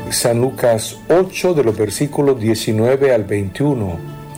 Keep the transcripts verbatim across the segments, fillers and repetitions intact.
San Lucas ocho, de los versículos diecinueve al veintiuno.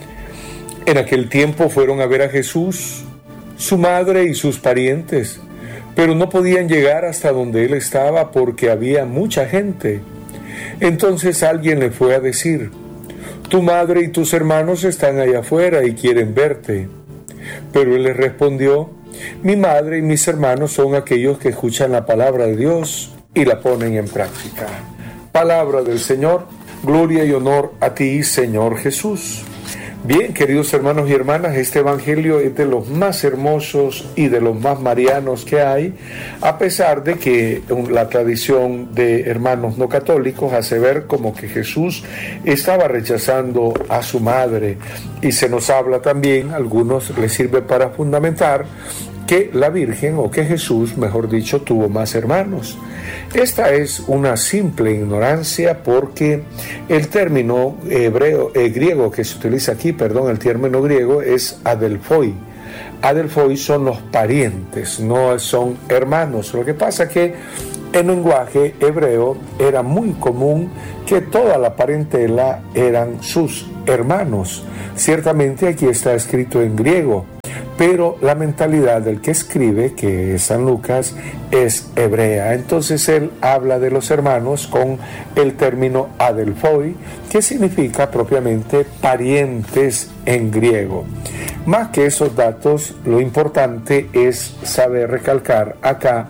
En aquel tiempo fueron a ver a Jesús, su madre y sus parientes, pero no podían llegar hasta donde él estaba porque había mucha gente. Entonces alguien le fue a decir: tu madre y tus hermanos están allá afuera y quieren verte. Pero él les respondió: mi madre y mis hermanos son aquellos que escuchan la palabra de Dios y la ponen en práctica. Palabra del Señor. Gloria y honor a ti, Señor Jesús. Bien, queridos hermanos y hermanas, este evangelio es de los más hermosos y de los más marianos que hay, a pesar de que la tradición de hermanos no católicos hace ver como que Jesús estaba rechazando a su madre, y se nos habla también, a algunos les sirve para fundamentar, que la Virgen, o que Jesús, mejor dicho, tuvo más hermanos. Esta es una simple ignorancia, porque el término hebreo, eh, griego que se utiliza aquí, perdón, el término griego es adelphoi. Adelphoi son los parientes, no son hermanos. Lo que pasa es que en lenguaje hebreo era muy común que toda la parentela eran sus hermanos. Ciertamente aquí está escrito en griego, pero la mentalidad del que escribe, que es San Lucas, es hebrea. Entonces él habla de los hermanos con el término adelphoi, que significa propiamente parientes en griego. Más que esos datos, lo importante es saber recalcar acá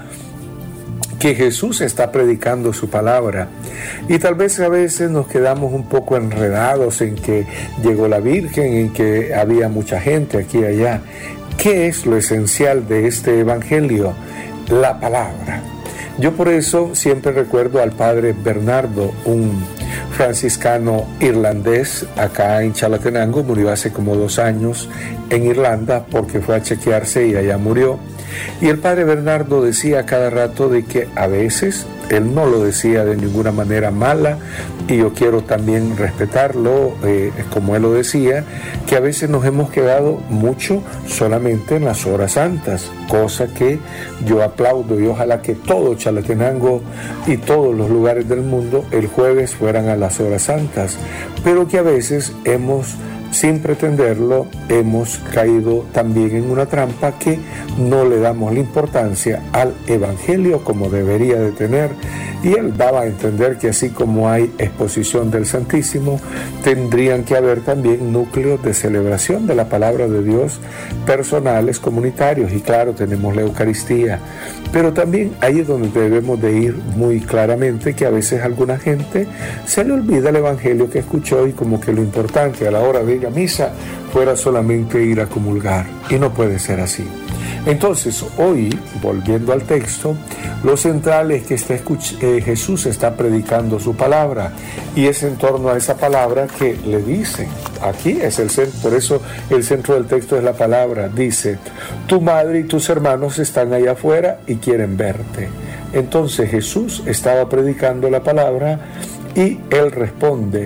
que Jesús está predicando su palabra, y tal vez a veces nos quedamos un poco enredados en que llegó la Virgen, en que había mucha gente aquí y allá. ¿Qué es lo esencial de este evangelio? La palabra. Yo por eso siempre recuerdo al padre Bernardo, un franciscano irlandés acá en Chalatenango. Murió hace como dos años en Irlanda porque fue a chequearse y allá murió. Y el padre Bernardo decía cada rato de que a veces, él no lo decía de ninguna manera mala, y yo quiero también respetarlo, eh, como él lo decía, que a veces nos hemos quedado mucho solamente en las horas santas, cosa que yo aplaudo, y ojalá que todo Chalatenango y todos los lugares del mundo el jueves fueran a las horas santas, pero que a veces hemos, sin pretenderlo, hemos caído también en una trampa que no le damos la importancia al Evangelio como debería de tener. Y él daba a entender que así como hay exposición del Santísimo, tendrían que haber también núcleos de celebración de la palabra de Dios personales, comunitarios, y claro, tenemos la Eucaristía. Pero también ahí es donde debemos de ir muy claramente, que a veces a alguna gente se le olvida el Evangelio que escuchó, y como que lo importante a la hora de ir a misa fuera solamente ir a comulgar, y no puede ser así. Entonces, hoy, volviendo al texto, lo central es que está escuch- eh, Jesús está predicando su palabra, y es en torno a esa palabra que le dicen. Aquí es el centro, por eso el centro del texto es la palabra. Dice: tu madre y tus hermanos están allá afuera y quieren verte. Entonces Jesús estaba predicando la palabra, y él responde: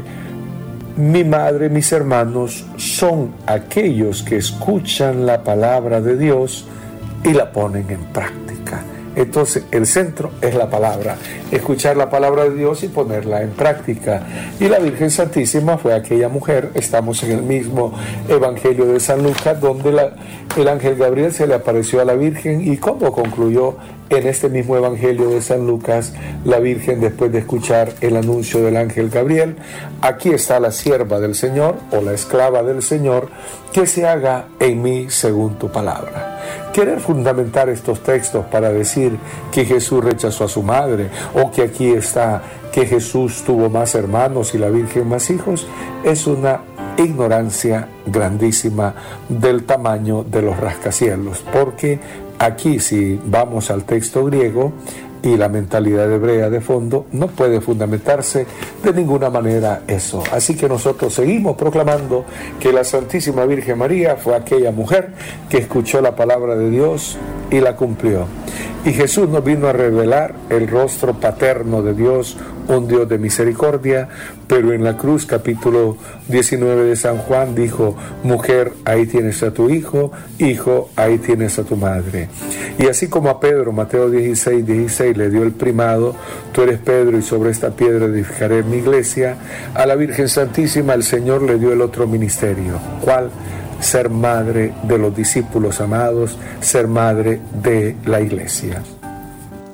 mi madre y mis hermanos son aquellos que escuchan la palabra de Dios y la ponen en práctica. Entonces el centro es la palabra, escuchar la palabra de Dios y ponerla en práctica. Y la Virgen Santísima fue aquella mujer. Estamos en el mismo Evangelio de San Lucas, donde la, el ángel Gabriel se le apareció a la Virgen, y cómo concluyó en este mismo Evangelio de San Lucas la Virgen después de escuchar el anuncio del ángel Gabriel: aquí está la sierva del Señor, o la esclava del Señor, que se haga en mí según tu palabra. Querer fundamentar estos textos para decir que Jesús rechazó a su madre, o que aquí está que Jesús tuvo más hermanos y la Virgen más hijos, es una ignorancia grandísima del tamaño de los rascacielos, porque aquí, si vamos al texto griego y la mentalidad hebrea de fondo, no puede fundamentarse de ninguna manera eso. Así que nosotros seguimos proclamando que la Santísima Virgen María fue aquella mujer que escuchó la palabra de Dios y la cumplió. Y Jesús nos vino a revelar el rostro paterno de Dios, un Dios de misericordia, pero en la cruz, capítulo diecinueve de San Juan, dijo: mujer, ahí tienes a tu hijo, hijo, ahí tienes a tu madre. Y así como a Pedro, Mateo dieciséis, dieciséis, le dio el primado: tú eres Pedro y sobre esta piedra edificaré mi iglesia, a la Virgen Santísima el Señor le dio el otro ministerio. ¿Cuál? Ser madre de los discípulos amados, ser madre de la iglesia.